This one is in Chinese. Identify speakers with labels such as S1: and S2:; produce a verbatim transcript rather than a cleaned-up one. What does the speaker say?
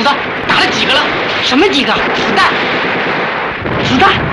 S1: 子，打了几个了？
S2: 什么几个？
S1: 子弹，
S2: 子弹？